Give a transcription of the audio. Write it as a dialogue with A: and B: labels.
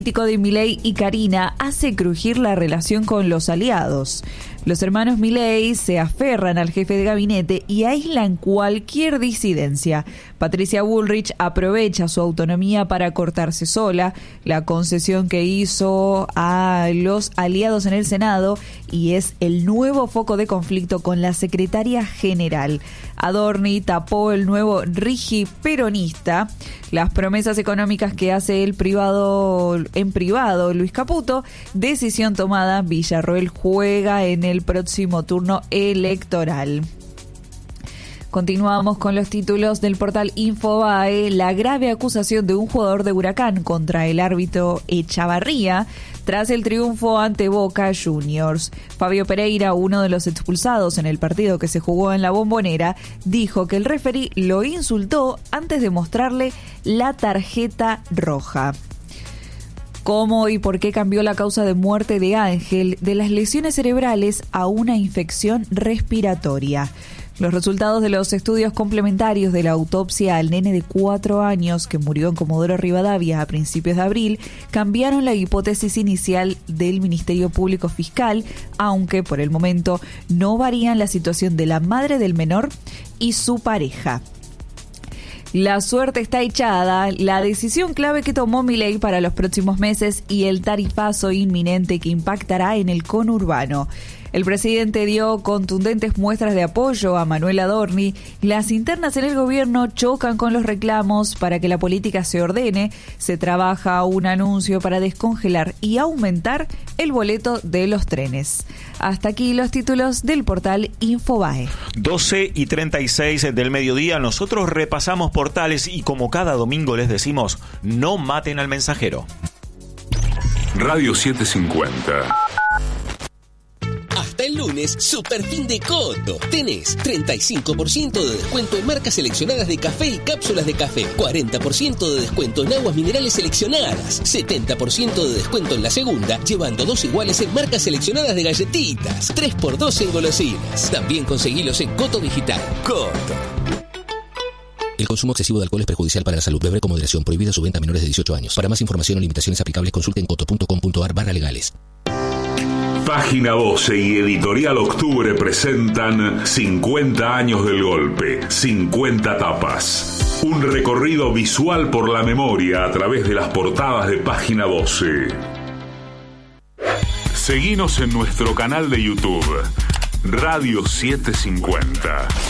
A: De Milei y Karina hace crujir la relación con los aliados. Los hermanos Milei se aferran al jefe de gabinete y aíslan cualquier disidencia. Patricia Bullrich aprovecha su autonomía para cortarse sola, la concesión que hizo a los aliados en el Senado, y es el nuevo foco de conflicto con la secretaria general. Adorni tapó el nuevo rigi peronista. Las promesas económicas que hace en privado Luis Caputo, decisión tomada, Villarroel juega en el próximo turno electoral. Continuamos con los títulos del portal Infobae. La grave acusación de un jugador de Huracán contra el árbitro Echavarría tras el triunfo ante Boca Juniors. Fabio Pereira, uno de los expulsados en el partido que se jugó en la Bombonera, dijo que el referí lo insultó antes de mostrarle la tarjeta roja. ¿Cómo y por qué cambió la causa de muerte de Ángel de las lesiones cerebrales a una infección respiratoria? Los resultados de los estudios complementarios de la autopsia al nene de 4 años que murió en Comodoro Rivadavia a principios de abril cambiaron la hipótesis inicial del Ministerio Público Fiscal, aunque por el momento no varían la situación de la madre del menor y su pareja. La suerte está echada, la decisión clave que tomó Milei para los próximos meses y el tarifazo inminente que impactará en el conurbano. El presidente dio contundentes muestras de apoyo a Manuel Adorni. Las internas en el gobierno chocan con los reclamos para que la política se ordene. Se trabaja un anuncio para descongelar y aumentar el boleto de los trenes. Hasta aquí los títulos del portal Infobae.
B: 12:36 del mediodía, nosotros repasamos portales y como cada domingo les decimos, no maten al mensajero.
C: Radio 750.
D: Hasta el lunes, super fin de Coto. Tenés 35% de descuento en marcas seleccionadas de café y cápsulas de café, 40% de descuento en aguas minerales seleccionadas, 70% de descuento en la segunda, llevando 2 iguales en marcas seleccionadas de galletitas, 3x2 en golosinas. También conseguilos en Coto Digital. Coto. El consumo excesivo de alcohol es perjudicial para la salud. Beber con moderación. Prohibida su venta a menores de 18 años. Para más información o limitaciones aplicables, consulten coto.com.ar/legales.
C: Página 12 y Editorial Octubre presentan 50 años del golpe, 50 tapas. Un recorrido visual por la memoria a través de las portadas de Página 12. Seguinos en nuestro canal de YouTube, Radio 750.